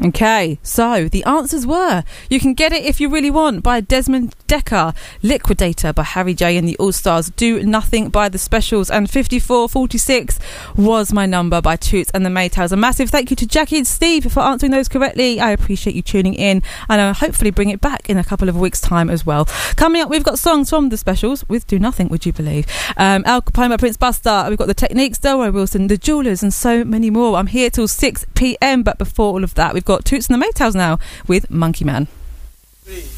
Okay, so the answers were You Can Get It If You Really Want by Desmond Dekker, Liquidator by Harry J and the All-Stars, Do Nothing by The Specials, and 5446 was my number by Toots and the Maytals. A massive thank you to Jackie and Steve for answering those correctly. I appreciate you tuning in, and I'll hopefully bring it back in a couple of weeks' time as well. Coming up, we've got songs from The Specials with Do Nothing, would you believe? Al Capone by Prince Buster. We've got The Techniques, Delroy Wilson, The Jewelers, and so many more. I'm here till 6 p.m, but before all of that, we've got Toots and the Maytals now with Monkey Man.